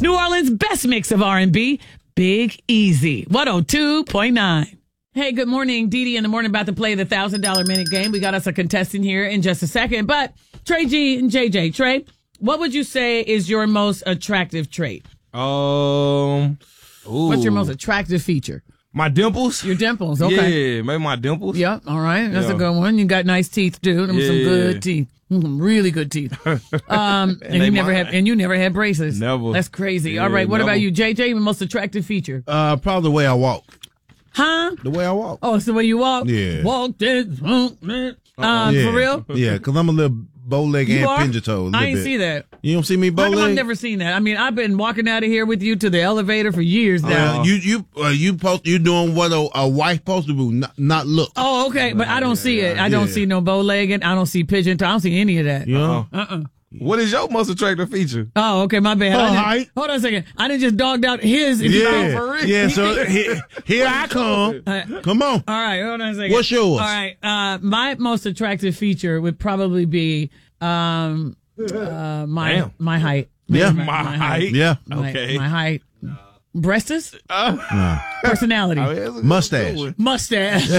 New Orleans' best mix of R&B, Big Easy, 102.9. Hey, good morning. Dee Dee in the morning about to play the $1,000 minute game. We got us a contestant here in just a second. But Trey G and JJ. Trey, what would you say is your most attractive trait? What's your most attractive feature? My dimples. Your dimples, okay. Yeah, maybe my dimples. Yep, all right. That's a good one. You got nice teeth, dude. Some good teeth. Really good teeth. And you never had braces. Never. That's crazy. Yeah, all right, what never. about you, JJ? Your most attractive feature? Probably the way I walk. Huh? The way I walk. Oh, it's the way you walk? Yeah. Walk this. Yeah. For real? Yeah, because I'm a little bow-leg and pincher toe. I ain't see that. You don't see me How come bow-leg? I've never seen that? I mean, I've been walking out of here with you to the elevator for years now. You doing what a wife supposed to do, not look. Oh, okay, but I don't see it. I don't see no bow-legged. I don't see pigeon toe. I don't see any of that. You know? What is your most attractive feature? Oh, okay, my bad. Height. Hold on a second. I didn't just dogged out his. Yeah, so here I come. Come on. All right, hold on a second. What's yours? All right, my most attractive feature would probably be my height. Yeah. My height. Yeah. Okay. My height. Breasts? Personality. Mustache. Mustache.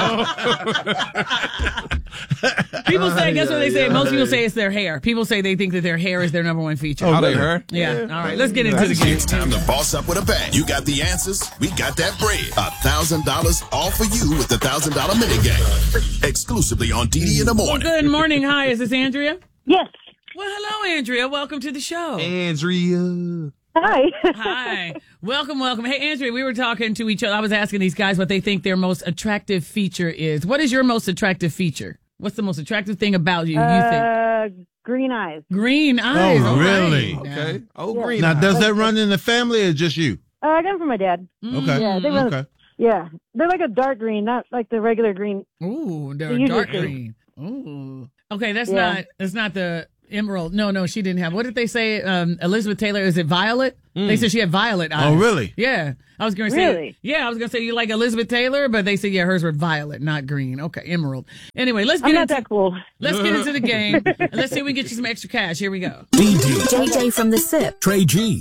People say, guess what they say? Most people say it's their hair. People say they think that their hair is their number one feature. Oh, they her? Yeah. All right, let's get into the game. It's time to boss up with a bang. You got the answers. We got that bread. $1,000 all for you with the $1,000 minute game. Exclusively on Dee Dee in the morning. Good morning. Hi, is this Andrea? Yes. Well, hello, Andrea. Welcome to the show. Andrea. Hi. Hi. Welcome. Hey, Andrea, we were talking to each other. I was asking these guys what they think their most attractive feature is. What is your most attractive feature? What's the most attractive thing about you, think? Green eyes. Green eyes. Oh, all really? right. Okay. Oh, Yeah. green. Now, eyes. does that run in the family or just you? I got them from my dad. Okay. Yeah, they run. Okay. Yeah, they're like a dark green, not like the regular green. Ooh, they're You dark just- green. Ooh. Okay, that's Yeah. not the emerald. No, she didn't have. What did they say? Elizabeth Taylor, is it violet? They said she had violet eyes. Oh, really? Yeah. I was going to say. Really? Yeah, I was going to say you like Elizabeth Taylor, but they said, yeah, hers were violet, not green. Okay, emerald. Anyway, let's I'm get not into that cool. Let's get into the game. And let's see if we can get you some extra cash. Here we go. JJ from the SIP. Trey G.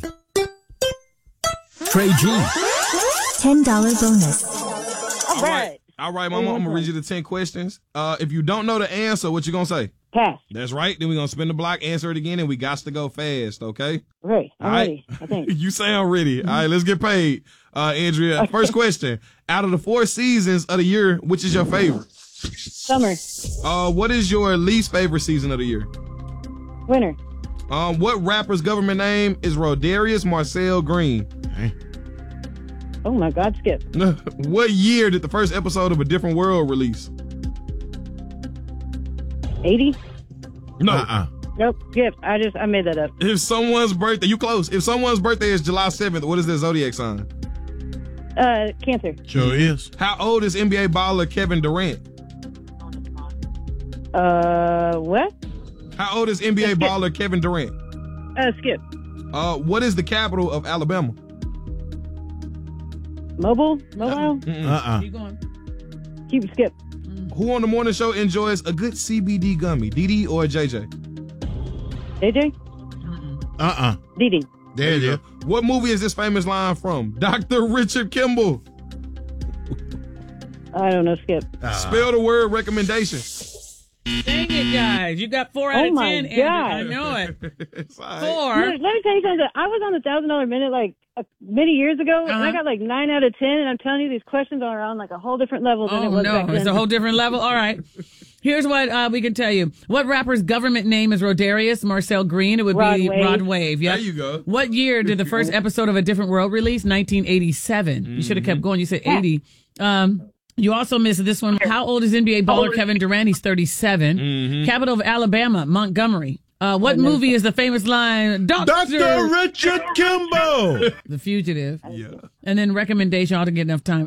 Trey G. $10 bonus. All right. All right, Mama, I'm going to read you the 10 questions. If you don't know the answer, what you going to say? Pass. That's right. Then we're going to spin the block, answer it again, and we got to go fast, okay? Right. I'm All right. ready, I think. You sound ready. All right, let's get paid. Andrea, first question. Out of the 4 seasons of the year, which is your favorite? Summer. What is your least favorite season of the year? Winter. What rapper's government name is Rodarius Marcel Green? Oh, my God, Skip. What year did the first episode of A Different World release? 80? No. Nope, Skip. I made that up. If someone's birthday, you close. If someone's birthday is July 7th, what is their zodiac sign? Cancer. Sure is. How old is NBA baller Kevin Durant? What? How old is NBA baller Kevin Durant? Skip. What is the capital of Alabama? Mobile? Keep going. Keep Skip. Who on the morning show enjoys a good CBD gummy, Dee Dee or JJ? AJ? Dee Dee. There it is. What movie is this famous line from? Dr. Richard Kimball. I don't know, Skip. Spell the word recommendation. Dang it, guys. You got 4 out Oh, of my 10. Andrew. I God. know it. It's all right. 4. Look, let me tell you something. I was on the $1,000 minute like many years ago, and I got like 9 out of 10. And I'm telling you, these questions are on like a whole different level than it Oh, was no. back then. It's a whole different level. All right. Here's what we can tell you. What rapper's government name is Rodarius Marcel Green? It would be Rod Wave. Yep. There you go. What year did the first episode of A Different World release? 1987. You should have kept going. You said 80. You also missed this one. How old is NBA baller Kevin Durant? He's 37. Capital of Alabama, Montgomery. What movie is the famous line, Dr. Richard Kimball. The Fugitive? Yeah. And then recommendation, ought to get enough time,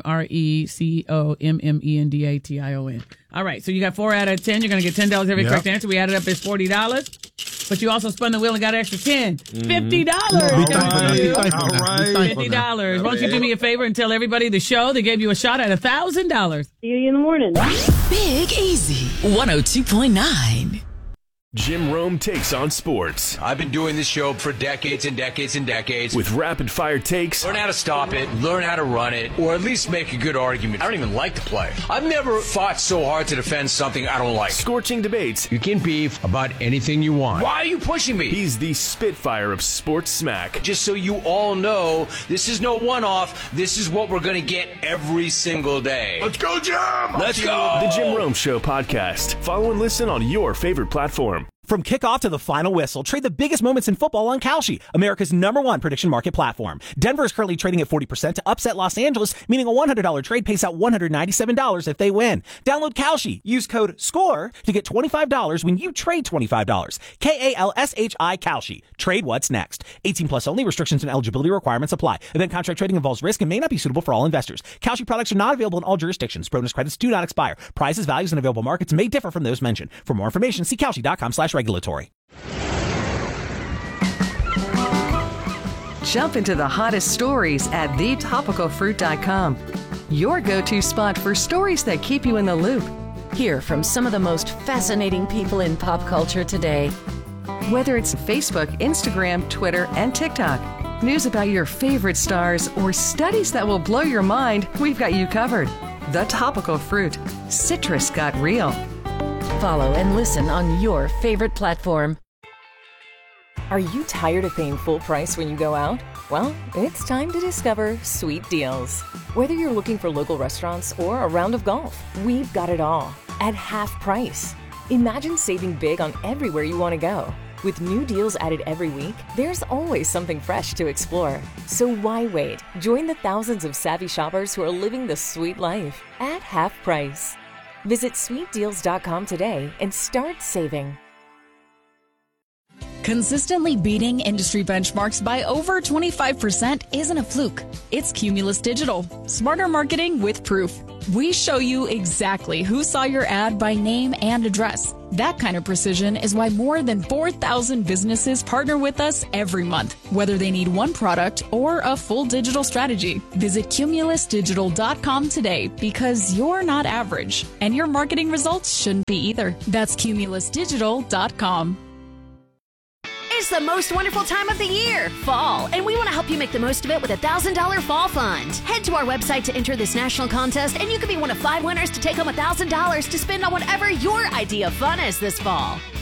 RECOMMENDATION. All right, so you got 4 out of 10. You're going to get $10 every correct answer. We added up as $40. But you also spun the wheel and got an extra $10. $50. Be thankful now. Be thankful now. Be thankful now. $50. Why don't you do me a favor and tell everybody the show? They gave you a shot at $1,000. See you in the morning. Big Easy. 102.9. Jim Rome takes on sports. I've been doing this show for decades and decades and decades. With rapid-fire takes. Learn how to stop it, learn how to run it, or at least make a good argument. I don't even like to play. I've never fought so hard to defend something I don't like. Scorching debates. You can beef about anything you want. Why are you pushing me? He's the Spitfire of sports smack. Just so you all know, this is no one-off. This is what we're going to get every single day. Let's go, Jim! Let's go! The Jim Rome Show podcast. Follow and listen on your favorite platform. From kickoff to the final whistle, trade the biggest moments in football on Kalshi, America's #1 prediction market platform. Denver is currently trading at 40% to upset Los Angeles, meaning a $100 trade pays out $197 if they win. Download Kalshi. Use code SCORE to get $25 when you trade $25. KALSHI Kalshi. Trade what's next. 18 plus only. Restrictions and eligibility requirements apply. Event contract trading involves risk and may not be suitable for all investors. Kalshi products are not available in all jurisdictions. Bonus credits do not expire. Prices, values, and available markets may differ from those mentioned. For more information, see Kalshi.com/regulatory. Jump into the hottest stories at thetopicalfruit.com. Your go-to spot for stories that keep you in the loop. Hear from some of the most fascinating people in pop culture today. Whether it's Facebook, Instagram, Twitter, and TikTok, news about your favorite stars, or studies that will blow your mind, we've got you covered. The Topical Fruit. Citrus got real. Follow and listen on your favorite platform. Are you tired of paying full price when you go out? Well, it's time to discover Sweet Deals. Whether you're looking for local restaurants or a round of golf, we've got it all at half price. Imagine saving big on everywhere you want to go. With new deals added every week, there's always something fresh to explore. So why wait? Join the thousands of savvy shoppers who are living the sweet life at half price. Visit sweetdeals.com today and start saving. Consistently beating industry benchmarks by over 25% isn't a fluke. It's Cumulus Digital. Smarter marketing with proof. We show you exactly who saw your ad by name and address. That kind of precision is why more than 4,000 businesses partner with us every month, whether they need one product or a full digital strategy. Visit cumulusdigital.com today because you're not average, and your marketing results shouldn't be either. That's cumulusdigital.com. It's the most wonderful time of the year, fall, and we want to help you make the most of it with a $1,000 fall fund. Head to our website to enter this national contest, and you could be one of 5 winners to take home $1,000 to spend on whatever your idea of fun is this fall.